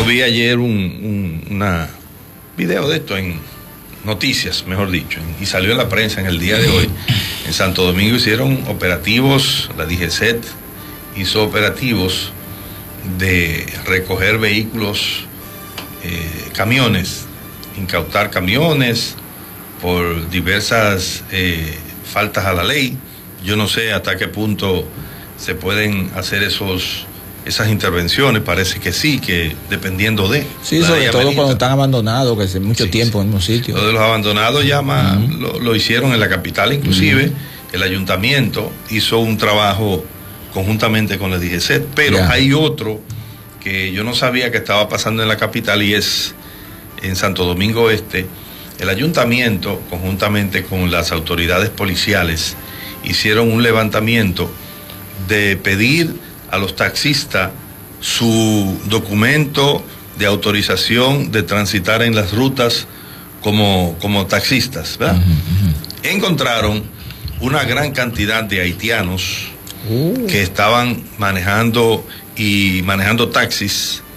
Bueno, vi ayer una video de esto en noticias, mejor dicho, y salió en la prensa en el día de hoy. En Santo Domingo hicieron operativos, la DGCET hizo operativos de recoger vehículos, camiones, incautar camiones por diversas faltas a la ley. Yo no sé hasta qué punto se pueden hacer esas intervenciones, parece que sí, que dependiendo de... Sí, sobre todo cuando están abandonados, que hace mucho tiempo en un sitio. Lo de los abandonados ya más lo hicieron en la capital, inclusive el ayuntamiento hizo un trabajo conjuntamente con la DGCET, pero hay otro que yo no sabía que estaba pasando en la capital y es en Santo Domingo Este. El ayuntamiento, conjuntamente con las autoridades policiales, hicieron un levantamiento de pedir a los taxistas su documento de autorización de transitar en las rutas como taxistas, ¿verdad? Encontraron una gran cantidad de haitianos que estaban manejando taxis